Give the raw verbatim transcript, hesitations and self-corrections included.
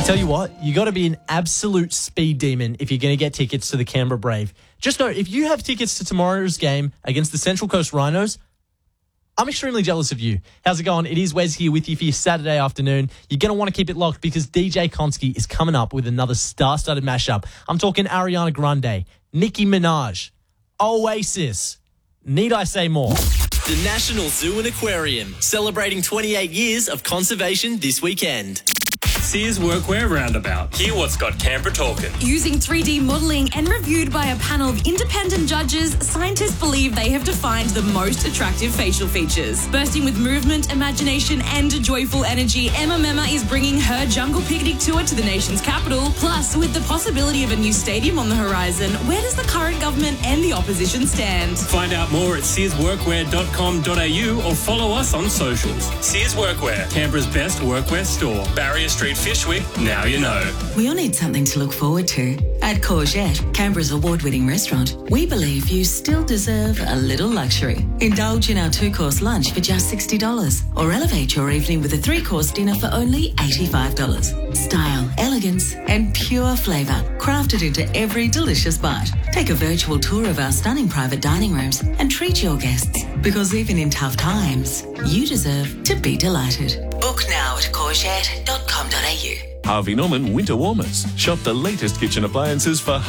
I tell you what, you got to be an absolute speed demon if you're going to get tickets to the Canberra Brave. Just know, if you have tickets to tomorrow's game against the Central Coast Rhinos, I'm extremely jealous of you. How's it going? It is Wes here with you for your Saturday afternoon. You're going to want to keep it locked because D J Konski is coming up with another star-studded mashup. I'm talking Ariana Grande, Nicki Minaj, Oasis. Need I say more? The National Zoo and Aquarium, celebrating twenty-eight years of conservation this weekend. Sears Workwear Roundabout. Hear what's got Canberra talking. Using three D modelling and reviewed by a panel of independent judges, scientists believe they have defined the most attractive facial features. Bursting with movement, imagination and joyful energy, Emma Mema is bringing her Jungle Picnic tour to the nation's capital. Plus, with the possibility of a new stadium on the horizon, where does the current government and the opposition stand? Find out more at sears workwear dot com dot a u or follow us on socials. Sears Workwear, Canberra's best workwear store. Barrier Street, Fishwick, now you know. We all need something to look forward to. At Courgette, Canberra's award-winning restaurant, we believe you still deserve a little luxury. Indulge in our two-course lunch for just sixty dollars or elevate your evening with a three-course dinner for only eighty-five dollars. Style, elegance and pure flavour crafted into every delicious bite. Take a virtual tour of our stunning private dining rooms and treat your guests, because even in tough times, you deserve to be delighted. Book now at courgette dot com dot a u. Harvey Norman Winter Warmers. Shop the latest kitchen appliances for